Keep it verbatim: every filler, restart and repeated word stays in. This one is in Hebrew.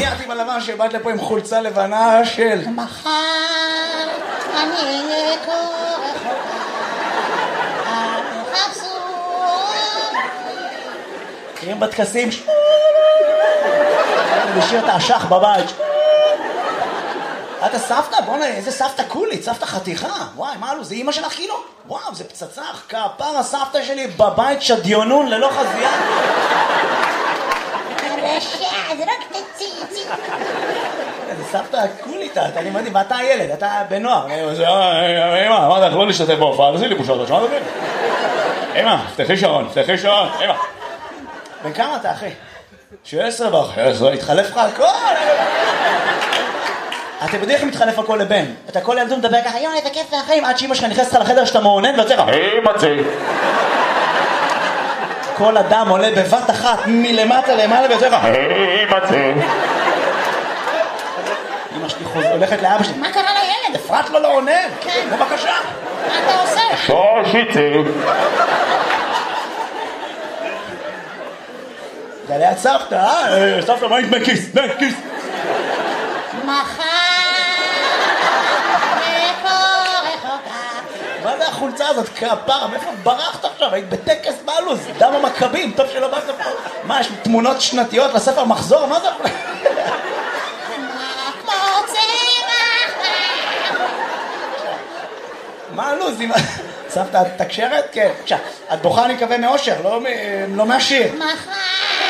מיד עם הלבן שבאת לפה עם חולצה לבנה של מחר אני אהיה כה רחוקה, אל תחפשו כי הם בטקסים נשאיר את האשך בבית. אתה סבתא? בוא'נה, איזה סבתא קולית, סבתא חתיכה. וואי, מה לו, זה אמא שלך כאילו? וואו, זה פצצה, כפר הסבתא שלי בבית שדיונון ללא חזייה. הרשע, זה רק תציצי. זה סבתא קולית, אתה אני מדהים, ואתה הילד, אתה בנוער. אמא, אמרת לך לא להשתתף בהופעה, תעשי לי בושות, תשמע דברים. אמא, פתחי שעון, פתחי שעון, אמא. בן כמה אתה, אחי? שבע עשרה וחצי, התחלף לך הכל. אתם יודעים איך מתחלף הכל לבן? אתה כל ילדות מדבר ככה, יואי, איזה כיף והחיים, עד שאמא שלך נכנסת לך לחדר שאתה מעונן ויוצא לך, היי מצי. כל אדם עולה בבת אחת מלמטה למעלה ויוצא לך, היי מצי. אמא שלי הולכת לאבא שלי, מה קרה לילד? אפרת לו לא עונן. כן. בבקשה. מה אתה עושה? שושיצי. זה ליד סבתא, אה? סבתא, מה עם דמי כיס? דמי כיס. מחר כה רחוקה. מה זה החולצה הזאת? כפרה, מאיפה ברחת עכשיו? היית בטקס בלוז, דם המכבים, טוב שלא באת פה. מה, יש תמונות שנתיות לספר מחזור? מה זה? כמו צמח. מה הלוז? סבתא, את תקשרת? כן. עכשיו, את בוכה אני מקווה מאושר, לא מהשיר. מחר